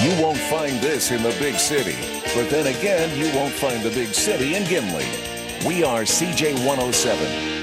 You won't find this in the big city. But then again, you won't find the big city in Gimli. We are CJ 107.